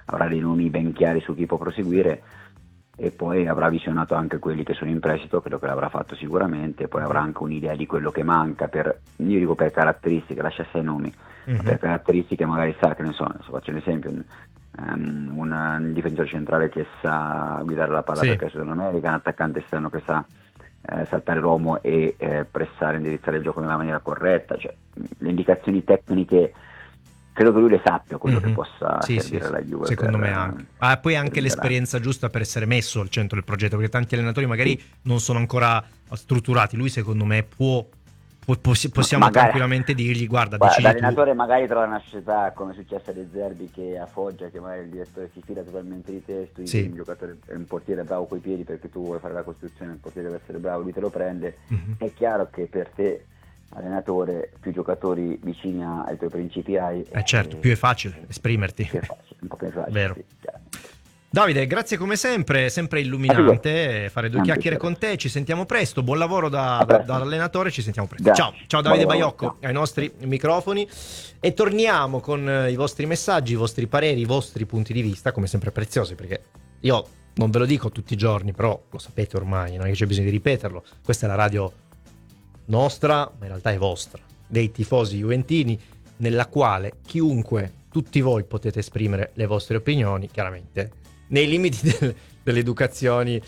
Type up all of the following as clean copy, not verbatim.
avrà dei nomi ben chiari su chi può proseguire, e poi avrà visionato anche quelli che sono in prestito, credo che l'avrà fatto sicuramente, poi avrà anche un'idea di quello che manca, io dico per caratteristiche, lascia sei nomi, per caratteristiche magari sa, che ne so, faccio un esempio, un difensore centrale che sa guidare la palla perché è Sud America, un attaccante esterno che sa saltare l'uomo e pressare, indirizzare il gioco nella maniera corretta, cioè le indicazioni tecniche credo che lui le sappia, quello che possa servire alla Juve. Secondo me anche. Poi anche l'esperienza giusta per essere messo al centro del progetto, perché tanti allenatori magari non sono ancora strutturati. Lui secondo me possiamo magari, tranquillamente dirgli guarda l'allenatore magari trova una società come è successo a De Zerbi, che a Foggia, che magari il direttore si fida totalmente di te, tu dici un giocatore è un portiere bravo coi piedi perché tu vuoi fare la costruzione, il portiere deve essere bravo, lui te lo prende. È chiaro che per te allenatore più giocatori vicini ai tuoi principi hai, certo, più è facile esprimerti, più è facile, un po' più facile, vero. Davide, grazie come sempre illuminante fare due chiacchiere con te, ci sentiamo presto, buon lavoro dall'allenatore, ci sentiamo presto. Ciao Davide Baiocco ai nostri microfoni, e torniamo con i vostri messaggi, i vostri pareri, i vostri punti di vista, come sempre preziosi, perché io non ve lo dico tutti i giorni, però lo sapete ormai, non è che c'è bisogno di ripeterlo, questa è la radio nostra, ma in realtà è vostra, dei tifosi juventini, nella quale chiunque, tutti voi potete esprimere le vostre opinioni, chiaramente nei limiti delle educazioni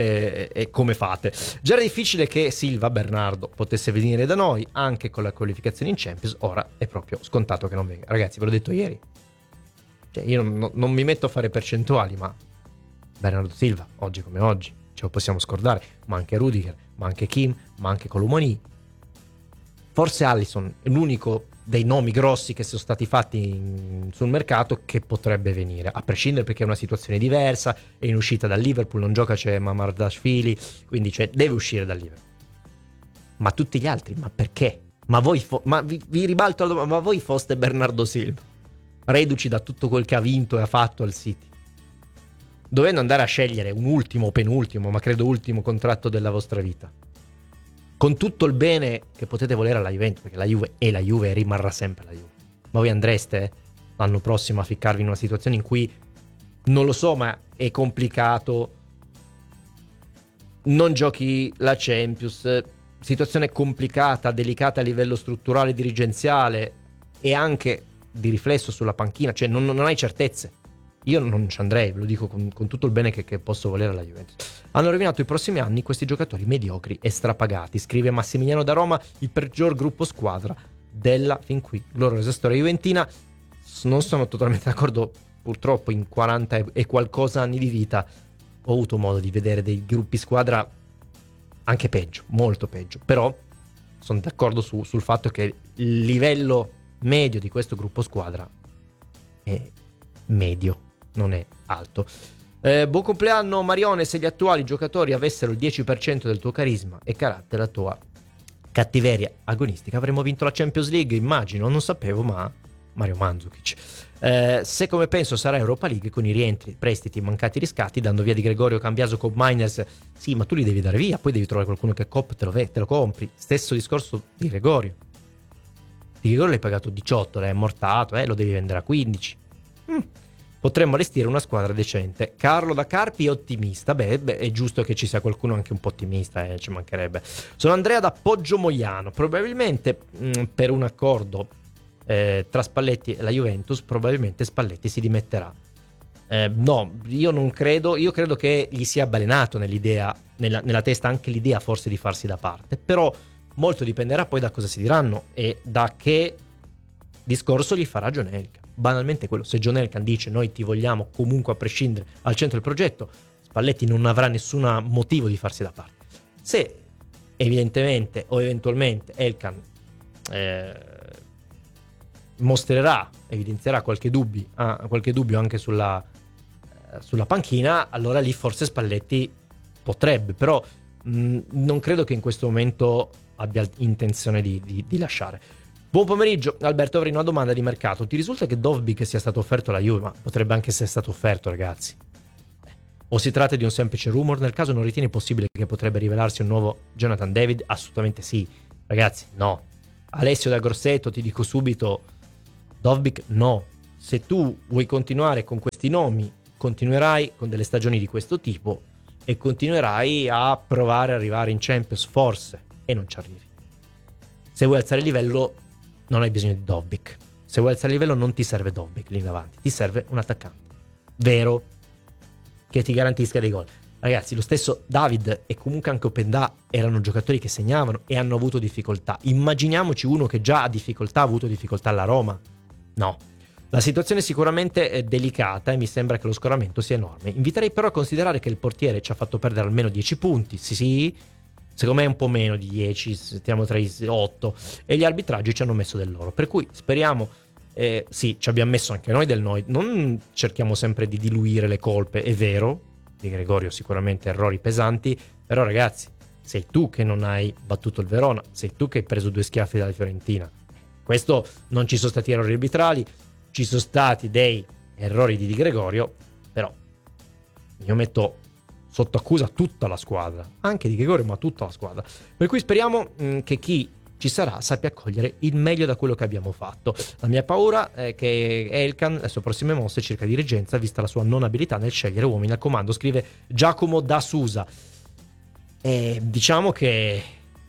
e come fate. Già era difficile che Silva Bernardo potesse venire da noi anche con la qualificazione in Champions, ora è proprio scontato che non venga. Ragazzi, ve l'ho detto ieri, cioè, io non mi metto a fare percentuali, ma Bernardo Silva, oggi come oggi, ce lo possiamo scordare, ma anche Rudiger, ma anche Kim, ma anche Colomoni, forse Alisson è l'unico dei nomi grossi che sono stati fatti sul mercato che potrebbe venire, a prescindere, perché è una situazione diversa, è in uscita dal Liverpool, non gioca, c'è Mamardashvili, quindi deve uscire dal Liverpool. Ma tutti gli altri, ma perché? Ma voi vi ribalto la domanda, ma voi foste Bernardo Silva, reduci da tutto quel che ha vinto e ha fatto al City, dovendo andare a scegliere un ultimo o penultimo, ma credo ultimo contratto della vostra vita, con tutto il bene che potete volere alla Juventus, perché la Juve è la Juve e rimarrà sempre la Juve, ma voi andreste l'anno prossimo a ficcarvi in una situazione in cui, non lo so, ma è complicato, non giochi la Champions, situazione complicata, delicata a livello strutturale, dirigenziale e anche di riflesso sulla panchina, cioè non hai certezze. Io non ci andrei, ve lo dico con tutto il bene che posso volere alla Juventus. Hanno rovinato i prossimi anni questi giocatori mediocri e strapagati, scrive Massimiliano da Roma, il peggior gruppo squadra della fin qui gloriosa storia juventina. Non sono totalmente d'accordo, purtroppo in 40 e qualcosa anni di vita ho avuto modo di vedere dei gruppi squadra anche peggio, molto peggio, però sono d'accordo sul fatto che il livello medio di questo gruppo squadra è medio, non è alto. Buon compleanno Marione, se gli attuali giocatori avessero il 10% del tuo carisma e carattere, la tua cattiveria agonistica, avremmo vinto la Champions League, immagino, non sapevo, ma Mario Mandzukic. Se come penso sarà Europa League, con i rientri, prestiti, mancati riscatti, dando via Di Gregorio, Cambiaso, Cobb Miners, sì, ma tu li devi dare via, poi devi trovare qualcuno che Cobb te lo compri. Stesso discorso di Gregorio. Di Gregorio l'hai pagato 18, l'hai ammortato, lo devi vendere a 15. Potremmo allestire una squadra decente. Carlo da Carpi è ottimista. Beh, è giusto che ci sia qualcuno anche un po' ottimista, ci mancherebbe. Sono Andrea da Poggio Moiano. Probabilmente per un accordo tra Spalletti e la Juventus, probabilmente Spalletti si dimetterà. No, io non credo. Io credo che gli sia avvelenato nell'idea, nella testa anche l'idea forse di farsi da parte. Però molto dipenderà poi da cosa si diranno e da che discorso gli farà John Elkann. Banalmente quello, se John Elkann dice noi ti vogliamo comunque a prescindere al centro del progetto, Spalletti non avrà nessun motivo di farsi da parte. Se evidentemente o eventualmente Elkann evidenzierà qualche dubbio anche sulla panchina, allora lì forse Spalletti potrebbe, però non credo che in questo momento abbia intenzione di lasciare. Buon pomeriggio Alberto, avrei una domanda di mercato. Ti risulta che Dovbyk sia stato offerto alla Juve? Ma potrebbe anche essere stato offerto, ragazzi. O si tratta di un semplice rumor? Nel caso non ritieni possibile che potrebbe rivelarsi un nuovo Jonathan David? Assolutamente sì. Ragazzi, no. Alessio da Grosseto, ti dico subito, Dovbyk no. se tu vuoi continuare con questi nomi, continuerai con delle stagioni di questo tipo e continuerai a provare ad arrivare in Champions, forse, e non ci arrivi. Se vuoi alzare il livello non hai bisogno di Dobbik. Se vuoi alzare il livello non ti serve Dobbik lì in avanti, ti serve un attaccante vero che ti garantisca dei gol. Ragazzi, lo stesso David e comunque anche Openda erano giocatori che segnavano e hanno avuto difficoltà. Immaginiamoci uno che già ha avuto difficoltà alla Roma. No. La situazione sicuramente è delicata e mi sembra che lo scoramento sia enorme. Inviterei però a considerare che il portiere ci ha fatto perdere almeno 10 punti. Sì, secondo me è un po' meno di 10, stiamo tra i 8, e gli arbitraggi ci hanno messo del loro. Per cui speriamo, sì, ci abbiamo messo anche noi del noi. Non cerchiamo sempre di diluire le colpe, è vero. Di Gregorio sicuramente errori pesanti, però ragazzi, sei tu che non hai battuto il Verona, sei tu che hai preso 2 schiaffi dalla Fiorentina. Questo non ci sono stati errori arbitrali, ci sono stati dei errori di Gregorio, però io metto sotto accusa tutta la squadra, anche di Gregorio, ma tutta la squadra. Per cui speriamo che chi ci sarà sappia cogliere il meglio da quello che abbiamo fatto. La mia paura è che Elkan, le sue prossime mosse circa dirigenza, vista la sua non abilità nel scegliere uomini al comando, scrive Giacomo da Susa. E diciamo che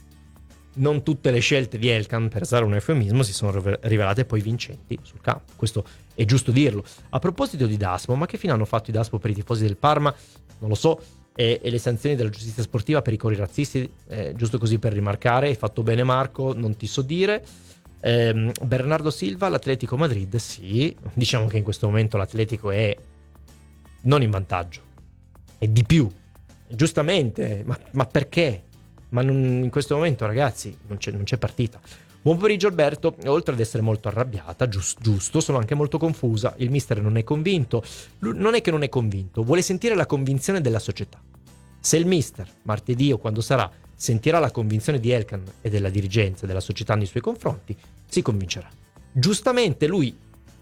non tutte le scelte di Elkan, per usare un eufemismo, si sono rivelate poi vincenti sul campo. Questo è giusto dirlo. A proposito di Daspo, ma che fine hanno fatto i Daspo per i tifosi del Parma? Non lo so. E le sanzioni della giustizia sportiva per i cori razzisti, giusto così per rimarcare. Hai fatto bene Marco, non ti so dire. Bernardo Silva, l'Atletico Madrid, sì, diciamo che in questo momento l'Atletico è non in vantaggio, è di più, giustamente, ma perché? Ma in questo momento, ragazzi, non c'è partita. Buon pomeriggio Alberto, oltre ad essere molto arrabbiata, giusto, sono anche molto confusa, il mister non è convinto, non è che non è convinto, vuole sentire la convinzione della società. Se il mister, martedì o quando sarà, sentirà la convinzione di Elkan e della dirigenza della società nei suoi confronti, si convincerà. Giustamente lui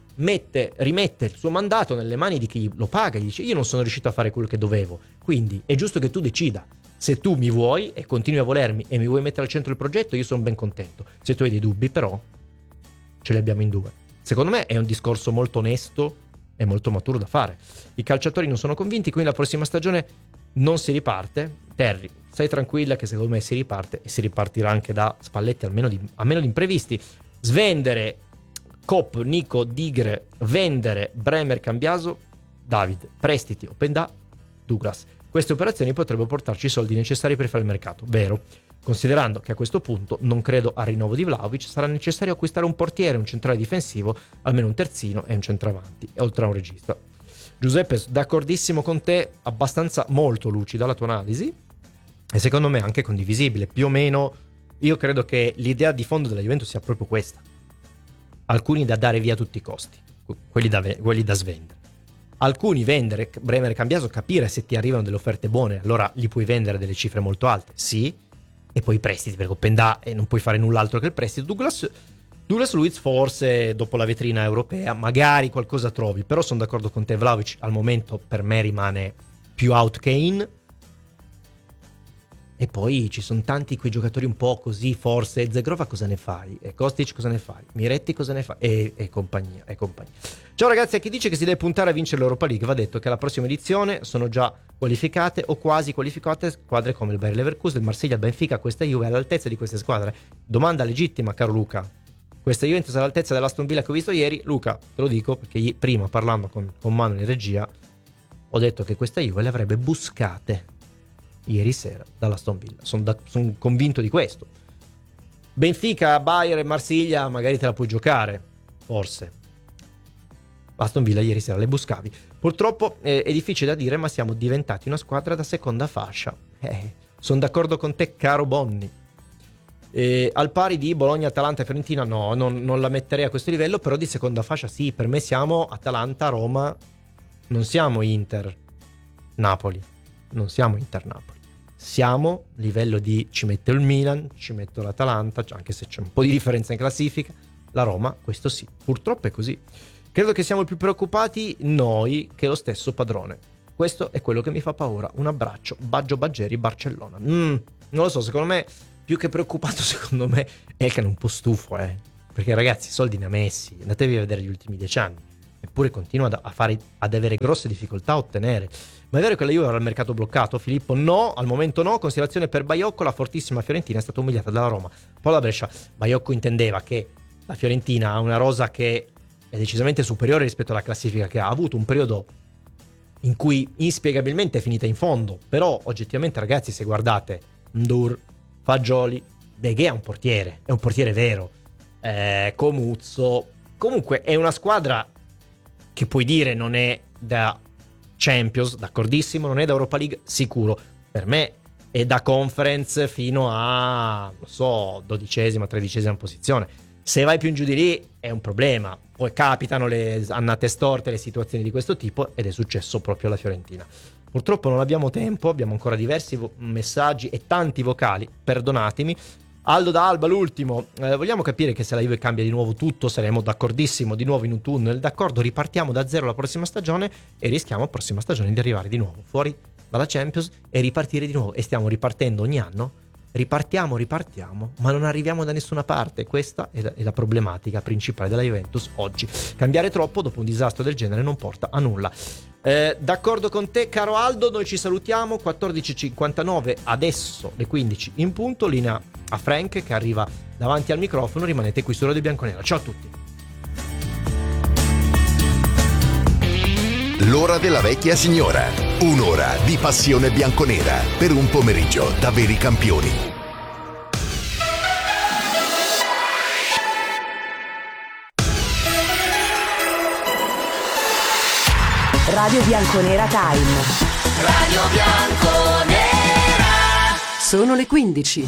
rimette il suo mandato nelle mani di chi lo paga, gli dice io non sono riuscito a fare quello che dovevo, quindi è giusto che tu decida. Se tu mi vuoi e continui a volermi e mi vuoi mettere al centro del progetto, io sono ben contento. Se tu hai dei dubbi, però, ce li abbiamo in 2. Secondo me è un discorso molto onesto e molto maturo da fare. I calciatori non sono convinti, quindi la prossima stagione non si riparte. Terry, stai tranquilla che secondo me si riparte e si ripartirà anche da Spalletti, almeno di imprevisti. Svendere Cop, Nico, Digre, vendere Bremer, Cambiaso, David, prestiti, Openda, Douglas. Queste operazioni potrebbero portarci i soldi necessari per fare il mercato, vero? Considerando che a questo punto non credo al rinnovo di Vlahovic, sarà necessario acquistare un portiere, un centrale difensivo, almeno un terzino e un centravanti, oltre a un regista. Giuseppe, d'accordissimo con te, abbastanza molto lucida la tua analisi e secondo me anche condivisibile, più o meno. Io credo che l'idea di fondo della Juventus sia proprio questa: alcuni da dare via a tutti i costi, quelli da svendere. Alcuni vendere, Bremer e Cambiaso, capire se ti arrivano delle offerte buone, allora li puoi vendere delle cifre molto alte, sì, e poi i prestiti, perché Openda e non puoi fare null'altro che il prestito. Douglas Luiz forse dopo la vetrina europea magari qualcosa trovi, però sono d'accordo con te, Vlahovic al momento per me rimane più out che in. E poi ci sono tanti quei giocatori un po' così, forse Zegrova cosa ne fai? E Kostic cosa ne fai? Miretti cosa ne fai? E compagnia. Ciao ragazzi, a chi dice che si deve puntare a vincere l'Europa League va detto che alla prossima edizione sono già qualificate o quasi qualificate squadre come il Bayer Leverkusen, il Marsiglia, il Benfica. Questa Juve è all'altezza di queste squadre? Domanda legittima, caro Luca. Questa Juventus è all'altezza dell'Aston Villa che ho visto ieri? Luca, te lo dico perché prima parlando con Manu in regia ho detto che questa Juve le avrebbe buscate ieri sera dall'Aston Villa. Sono convinto di questo. Benfica, Bayern e Marsiglia magari te la puoi giocare, forse. Aston Villa ieri sera le buscavi. Purtroppo è difficile da dire, ma siamo diventati una squadra da seconda fascia. Sono d'accordo con te, caro Bonni. Al pari di Bologna, Atalanta e Fiorentina no, non la metterei a questo livello, però di seconda fascia sì. Per me siamo Atalanta, Roma, non siamo Inter, Napoli. Non siamo Inter-Napoli, siamo livello di ci metto il Milan, ci metto l'Atalanta, anche se c'è un po' di differenza in classifica, la Roma, questo sì, purtroppo è così. Credo che siamo più preoccupati noi che lo stesso padrone. Questo è quello che mi fa paura. Un abbraccio, Baggio Baggeri, Barcellona. Non lo so, secondo me, più che preoccupato, secondo me è che è un po' stufo, perché ragazzi, soldi ne ha messi, andatevi a vedere gli ultimi 10 anni. eppure continua ad avere grosse difficoltà a ottenere. Ma è vero che la Juve avrà il mercato bloccato, Filippo? No, al momento no. Considerazione per Baiocco: la fortissima Fiorentina è stata umiliata dalla Roma. Poi la Brescia. Baiocco intendeva che la Fiorentina ha una rosa che è decisamente superiore rispetto alla classifica che ha avuto, un periodo in cui inspiegabilmente è finita in fondo, però oggettivamente, ragazzi, se guardate Ndur, Fagioli, De Gea è un portiere vero, Comuzzo, comunque è una squadra che puoi dire non è da Champions, d'accordissimo, non è da Europa League, sicuro, per me è da Conference fino a, non so, 12ª, 13ª posizione. Se vai più in giù di lì è un problema. Poi capitano le annate storte, le situazioni di questo tipo, ed è successo proprio alla Fiorentina. Purtroppo non abbiamo tempo, abbiamo ancora diversi messaggi e tanti vocali, perdonatemi. Aldo da Alba, l'ultimo. Vogliamo capire che se la Juve cambia di nuovo tutto, saremo d'accordissimo di nuovo in un tunnel, d'accordo, ripartiamo da zero la prossima stagione e rischiamo la prossima stagione di arrivare di nuovo fuori dalla Champions e ripartire di nuovo. E stiamo ripartendo ogni anno. Ripartiamo, ma non arriviamo da nessuna parte. Questa è la problematica principale della Juventus oggi. Cambiare troppo dopo un disastro del genere non porta a nulla. D'accordo con te, caro Aldo, noi ci salutiamo. 14:59, adesso le 15 in punto. Linea a Frank che arriva davanti al microfono. Rimanete qui su Radio Bianconera. Ciao a tutti. L'ora della vecchia signora. Un'ora di passione bianconera per un pomeriggio da veri campioni. Radio Bianconera Time. Radio Bianconera. Sono le 15.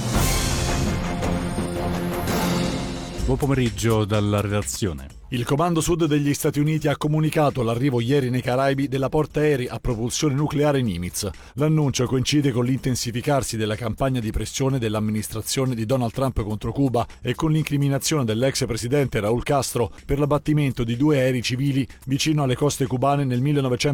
Buon pomeriggio dalla redazione. Il Comando Sud degli Stati Uniti ha comunicato l'arrivo ieri nei Caraibi della portaerei a propulsione nucleare Nimitz. L'annuncio coincide con l'intensificarsi della campagna di pressione dell'amministrazione di Donald Trump contro Cuba e con l'incriminazione dell'ex presidente Raúl Castro per l'abbattimento di 2 aerei civili vicino alle coste cubane nel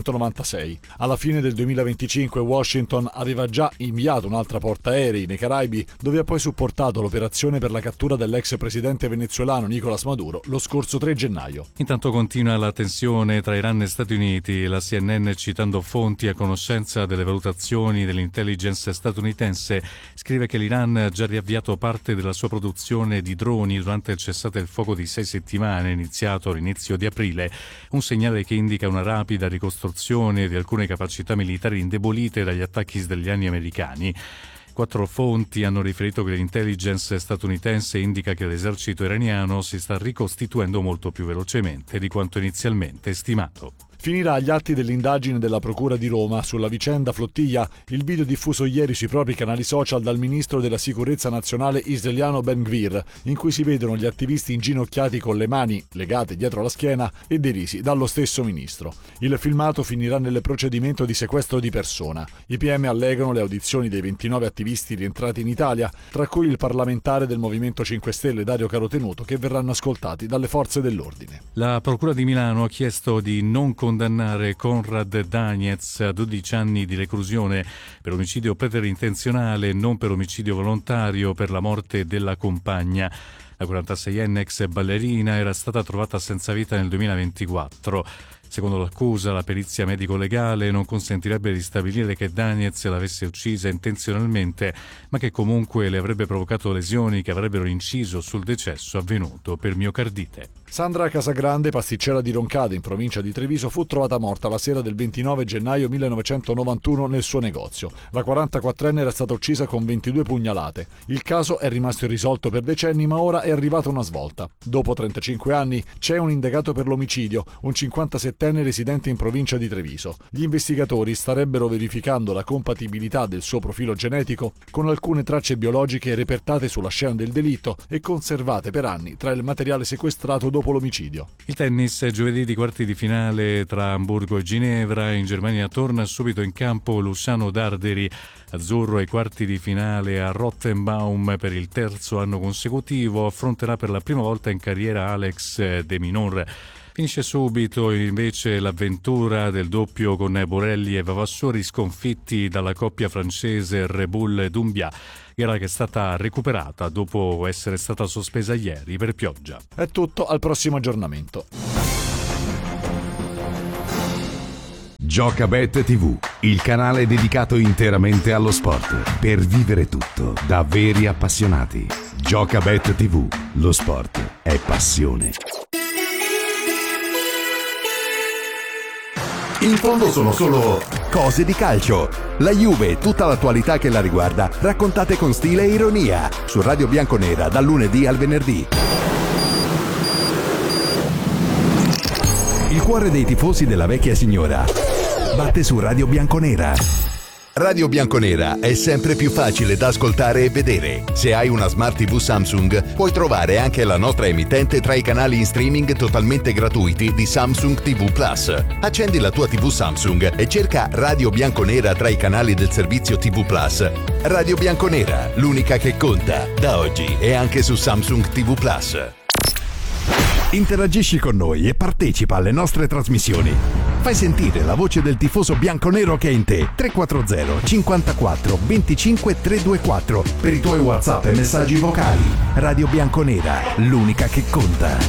1996. Alla fine del 2025 Washington aveva già inviato un'altra portaerei nei Caraibi, dove ha poi supportato l'operazione per la cattura dell'ex presidente venezuelano Nicolás Maduro lo scorso 3 gennaio. Intanto continua la tensione tra Iran e Stati Uniti. La CNN, citando fonti a conoscenza delle valutazioni dell'intelligence statunitense, scrive che l'Iran ha già riavviato parte della sua produzione di droni durante il cessate il fuoco di 6 settimane iniziato all'inizio di aprile, un segnale che indica una rapida ricostruzione di alcune capacità militari indebolite dagli attacchi israeliani americani. 4 fonti hanno riferito che l'intelligence statunitense indica che l'esercito iraniano si sta ricostituendo molto più velocemente di quanto inizialmente stimato. Finirà agli atti dell'indagine della Procura di Roma sulla vicenda Flotilla il video diffuso ieri sui propri canali social dal ministro della sicurezza nazionale israeliano Ben Gvir, in cui si vedono gli attivisti inginocchiati con le mani legate dietro la schiena e derisi dallo stesso ministro. Il filmato finirà nel procedimento di sequestro di persona. I PM allegano le audizioni dei 29 attivisti rientrati in Italia, tra cui il parlamentare del Movimento 5 Stelle Dario Carotenuto, che verranno ascoltati dalle forze dell'ordine. La Procura di Milano ha chiesto di non condannare Konrad Daniez a 12 anni di reclusione per omicidio preterintenzionale e non per omicidio volontario per la morte della compagna. La 46enne ex ballerina era stata trovata senza vita nel 2024. Secondo l'accusa, la perizia medico-legale non consentirebbe di stabilire che Daniez l'avesse uccisa intenzionalmente, ma che comunque le avrebbe provocato lesioni che avrebbero inciso sul decesso avvenuto per miocardite. Sandra Casagrande, pasticcera di Roncade in provincia di Treviso, fu trovata morta la sera del 29 gennaio 1991 nel suo negozio. La 44enne era stata uccisa con 22 pugnalate. Il caso è rimasto irrisolto per decenni, ma ora è arrivata una svolta. Dopo 35 anni c'è un indagato per l'omicidio, un 57enne residente in provincia di Treviso. Gli investigatori starebbero verificando la compatibilità del suo profilo genetico con alcune tracce biologiche repertate sulla scena del delitto e conservate per anni tra il materiale sequestrato dopo l'omicidio. Il tennis, giovedì di quarti di finale tra Amburgo e Ginevra. In Germania torna subito in campo Luciano Darderi, azzurro ai quarti di finale a Rottenbaum per il 3° anno consecutivo. Affronterà per la prima volta in carriera Alex de Minaur. Finisce subito invece l'avventura del doppio con Borelli e Vavassori, sconfitti dalla coppia francese Rebull-Dumbia, gara che è stata recuperata dopo essere stata sospesa ieri per pioggia. È tutto, al prossimo aggiornamento. Giocabet TV, il canale dedicato interamente allo sport, per vivere tutto da veri appassionati. Giocabet TV, lo sport è passione. In fondo sono solo cose di calcio. La Juve e tutta l'attualità che la riguarda, raccontate con stile e ironia, su Radio Bianconera dal lunedì al venerdì. Il cuore dei tifosi della vecchia signora batte su Radio Bianconera. Radio Bianconera è sempre più facile da ascoltare e vedere. Se hai una Smart TV Samsung, puoi trovare anche la nostra emittente tra i canali in streaming totalmente gratuiti di Samsung TV Plus. Accendi la tua TV Samsung e cerca Radio Bianconera tra i canali del servizio TV Plus. Radio Bianconera, l'unica che conta, da oggi e anche su Samsung TV Plus. Interagisci con noi e partecipa alle nostre trasmissioni. Fai sentire la voce del tifoso bianconero che è in te. 340 54 25 324 per i tuoi WhatsApp e messaggi vocali. Radio Bianconera, l'unica che conta.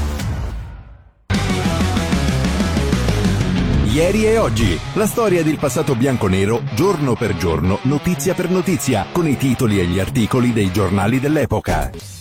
Ieri e oggi, la storia del passato bianconero, giorno per giorno, notizia per notizia, con i titoli e gli articoli dei giornali dell'epoca.